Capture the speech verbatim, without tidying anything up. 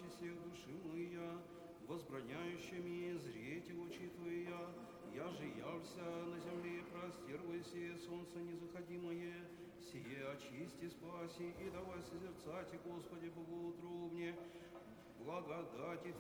сех души моя, возбраняющими зреть очи Твоя, я же явся на земле, простергайся, солнце незаходимое, сие очисти, спаси и давай созерцать, Господи, Богоутробне, благодати